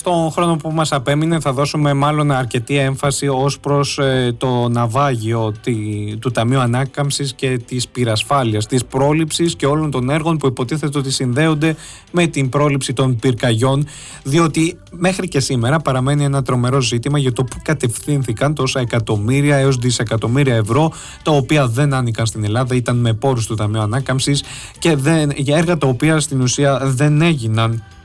στον χρόνο που μας απέμεινε θα δώσουμε μάλλον αρκετή έμφαση ως προς το ναυάγιο του Ταμείου Ανάκαμψης και της πυρασφάλειας, της πρόληψης και όλων των έργων που υποτίθεται ότι συνδέονται με την πρόληψη των πυρκαγιών, διότι μέχρι και σήμερα παραμένει ένα τρομερό ζήτημα για το που κατευθύνθηκαν τόσα εκατομμύρια έως δισεκατομμύρια ευρώ, τα οποία δεν άνοικαν στην Ελλάδα, ήταν με πόρους του Ταμείου Ανάκαμψης και για έργα τα οποία στην ουσία δεν έγιναν